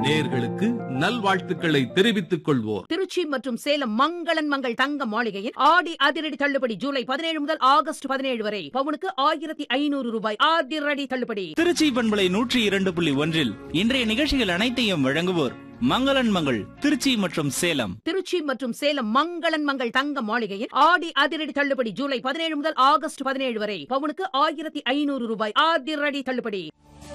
நேயர்களுக்கு நல்வாழ்த்துக்களை தெரிவித்துக் கொள்வோர். திருச்சி மற்றும் சேலம் மங்களன் மங்கள் தங்க மாளிகையில் ஆடி அதிரடி தள்ளுபடி ஜூலை 17 முதல் ஆகஸ்ட் 17 வரை பவுனுக்கு 1500 ரூபாய் அதிரடி தள்ளுபடி. திருச்சி பண்பலை 102.1 இன்றைய நிகழ்ச்சிகள் அனைத்தையும் வழங்குவோர் மங்களன் மங்கள் திருச்சி மற்றும் சேலம். திருச்சி மற்றும் சேலம் மங்களன் மங்கள் தங்க மாளிகையில் ஆடி அதிரடி தள்ளுபடி ஜூலை 17 முதல் ஆகஸ்ட் 17 வரை பவுனுக்கு 1500 ரூபாய் அதிரடி தள்ளுபடி.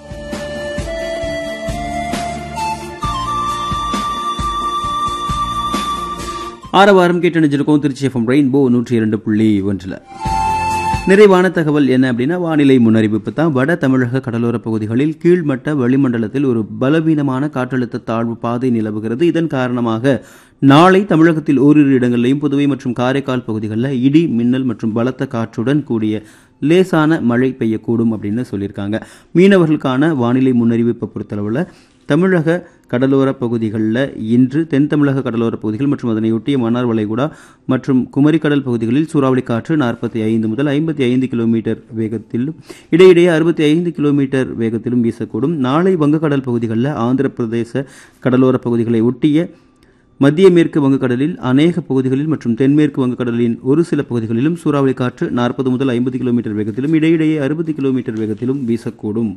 ஆரவாரம் கேட்டு நினைச்சிருக்கோம் திருச்சி எஃப்எம் ரெயின்போ 102.1. நிறைவான தகவல் என்ன அப்படின்னா, வானிலை முன்னறிவிப்பு தான். வட தமிழக கடலோர பகுதிகளில் கீழ்மட்ட வளிமண்டலத்தில் ஒரு பலவீனமான காற்றழுத்த தாழ்வு பாதை நிலவுகிறது. இதன் காரணமாக நாளை தமிழகத்தில் ஓரிரு இடங்களிலும் புதுவை மற்றும் காரைக்கால் பகுதிகளில் இடி மின்னல் மற்றும் பலத்த காற்றுடன் கூடிய லேசான மழை பெய்யக்கூடும் அப்படின்னு சொல்லியிருக்காங்க. மீனவர்களுக்கான வானிலை முன்னறிவிப்பை பொறுத்தளவில் தமிழக கடலோர பகுதிகளில் இன்று தென் தமிழக கடலோர பகுதிகள் மற்றும் அதனையொட்டிய மன்னார் வளைகுடா மற்றும் குமரிக்கடல் பகுதிகளில் சூறாவளி காற்று 45 முதல் 55 கிலோமீட்டர் வேகத்திலும் இடையிடையே 65 கிலோமீட்டர் வேகத்திலும் வீசக்கூடும். நாளை வங்கக்கடல் பகுதிகளில் ஆந்திர பிரதேச கடலோர பகுதிகளை ஒட்டிய மத்திய மேற்கு வங்கக்கடலில் அநேக பகுதிகளில் மற்றும் தென்மேற்கு வங்கக்கடலின் ஒரு சில பகுதிகளிலும் சூறாவளி காற்று 40 முதல் 50 கிலோமீட்டர் வேகத்திலும் இடையிடையே 60 கிலோமீட்டர் வேகத்திலும் வீசக்கூடும்.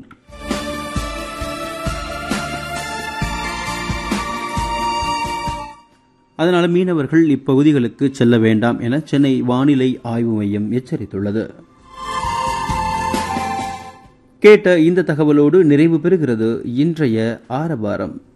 அதனால் மீனவர்கள் இப்பகுதிகளுக்கு செல்ல வேண்டாம் என சென்னை வானிலை ஆய்வு மையம் எச்சரித்துள்ளது. கேட்ட இந்த தகவலோடு நிறைவு பெறுகிறது இன்றைய ஆரவாரம்.